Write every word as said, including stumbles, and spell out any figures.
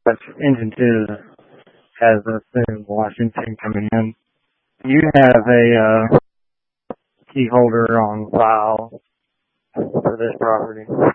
But engine two has us in Washington coming in. You have a uh, key holder on file for this property.